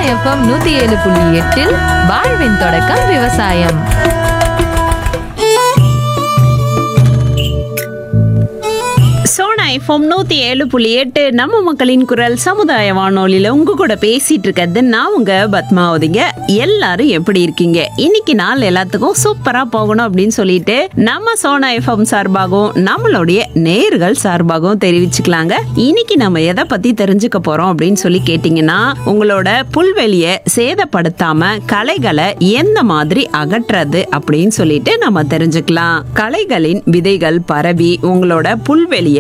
FM 107.8 வாழ்வின் தொடக்கம் விவசாயம். சோனா எஃப்எம் 107.8 நம்ம மக்களின் குரல் சமுதாய வானொலியில உங்க கூட பேசிட்டு இருக்கிறது நான் உங்க பத்மாவதிங்க. எல்லாரும் எப்படி இருக்கீங்க? இன்னைக்கு நாள் எல்லாத்துக்கும் சூப்பரா போகணும் அப்படின்னு சொல்லிட்டு நம்ம சோனா எஃப்எம் சார்பாகவும் நம்மளுடைய நேர்கள் சார்பாகவும் தெரிவிச்சுக்கலாங்க. இன்னைக்கு நம்ம எதை பத்தி தெரிஞ்சுக்க போறோம் அப்படின்னு சொல்லி கேட்டீங்கன்னா, உங்களோட புல்வெளியை சேதப்படுத்தாம களைகளை எந்த மாதிரி அகற்றுறது அப்படின்னு சொல்லிட்டு நம்ம தெரிஞ்சுக்கலாம். களைகளின் விதைகள் பரவி உங்களோட புல்வெளியை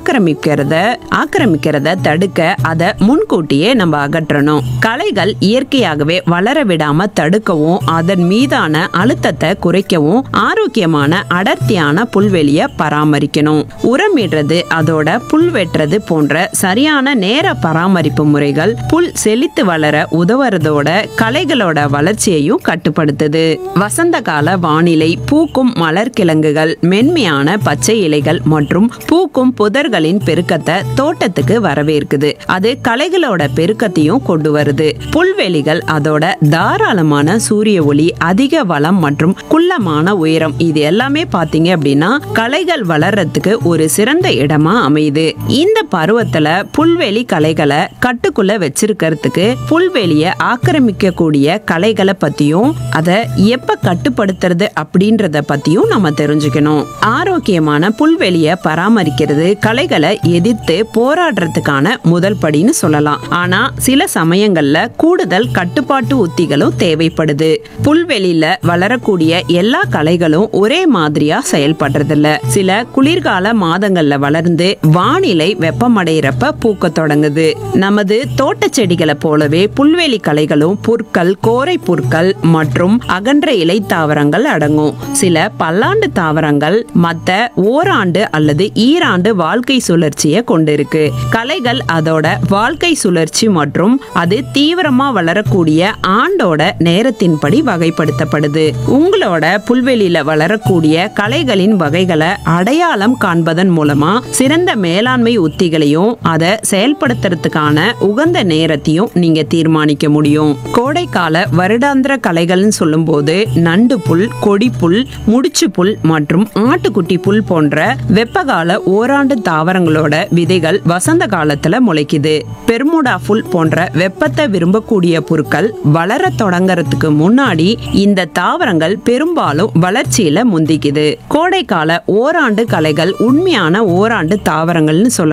ஆக்கிரமிக்கிறத தடுக்க அதை முன்கூட்டியே நம்ம அகற்றணும். களைகள் இயற்கையாகவே வளர விடாம தடுக்கவும் அதன் மீதான அழுத்தத்தை குறைக்கவும் ஆரோக்கியமான அடர்த்தியான புல்வெளியை பராமரிக்கணும். உரமிடுறது அதோட புல் வெட்டுறது போன்ற சரியான நேர பராமரிப்பு முறைகள் புல் செழித்து வளர உதவுறதோட களைகளோட வளர்ச்சியையும் கட்டுப்படுத்துது. வசந்த கால வானிலை பூக்கும் மலர் கிழங்குகள் மென்மையான பச்சை இலைகள் மற்றும் பூக்கும் புதர்களின் பெருக்கத்தை தோட்டத்துக்கு வரவேற்குது. அது களைகளோட பெருக்கத்தையும் கொண்டு வருது. புல்வெளிகள் அதோட தாராளமான சூரிய ஒளி, அதிக வளம் மற்றும் குள்ளமான உயரம், இது எல்லாமே பாத்தீங்க அப்படின்னா களைகள் வளர்றதுக்கு ஒரு சிறந்த இடமா அமையுது. இந்த பருவத்துல புல்வெளி களைகளை கட்டுக்குள்ள வச்சிருக்கிறதுக்கு புல்வெளியை ஆக்கிரமிக்க கூடிய களைகளை பத்தியும் அதை எப்ப கட்டுப்படுத்துறது அப்படின்றத பத்தியும் நம்ம தெரிஞ்சுக்கணும். ஆரோக்கியமான புல்வெளியை பராமரிக்கிறது களைகளை எதிர்த்து போராடுறதுக்கான முதல் படின்னு சொல்லலாம். ஆனா சில சமயங்கள்ல கூடுதல் கட்டுப்பாட்டு உத்திகளும் தேவைப்படுது. புல்வெளியில வளரக்கூடிய எல்லா களைகளும் ஒரே மாதிரியா செயல்படுறதில்ல. சில குளிர்கால மாதங்கள்ல வளர்ந்து வானிலை வெப்பமடைகிறப்ப பூக்க தொடங்குது. நமது தோட்ட செடிகளை போலவே புல்வெளி களைகளும் புற்கள், கோரை புற்கள் மற்றும் அகன்ற இலை தாவரங்கள் அடங்கும். சில பல்லாண்டு தாவரங்கள் மத்த ஓராண்டு அல்லது ஈராண்டு வாழ்க்கை சுழற்சியை கொண்டிருக்கு. களைகள் அதோட வாழ்க்கை சுழற்சி மற்றும் அது தீவிரமா வளரக்கூடிய ஆண்டோட நேரத்தின்படி வகைப்படுத்தப்படுது. உங்களோட புல்வெளியில வளரக்கூடிய களைகளின் வகைகளை அடையாளம் காண்பதன் மூலமா சிறந்த மேலாண்மை உத்திகளையும் அதை செயல்படுத்துறதுக்கான உகந்த நேரத்தையும் நீங்க தீர்மானிக்க முடியும். கோடைக்கால வருடாந்திர களைகள்னு சொல்லும் போது நண்டு புல், கொடிப்புல், முடிச்சு புல் மற்றும் ஆட்டுக்குட்டி புல் போன்ற வெப்பகால ஓராண்டு தாவரங்களோட விதைகள் வசந்த காலத்துல முளைக்குது. பெர்முடா புல் போன்ற வெப்பத்தை விரும்பக்கூடிய புற்கள் வளர தொடங்கறதுக்கு முன்னாடி இந்த தாவரங்கள் பெரும்பாலும் வளர்ச்சியில முந்திக்குது. கோடைக்கால ஓராண்டு களைகள் உண்மையான ஓராண்டு தாவரங்கள்னு சொல்லலாம்.